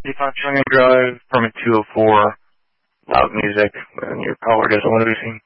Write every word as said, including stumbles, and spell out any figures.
five Swinging Drive, permit two oh four, loud music, and your caller is losing.